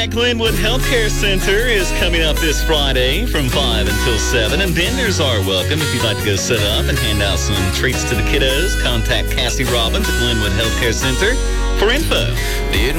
Glenwood Healthcare Center is coming up this Friday from 5 until 7, and vendors are welcome. If you'd like to go set up and hand out some treats to the kiddos, contact Cassie Robbins at Glenwood Healthcare Center for info.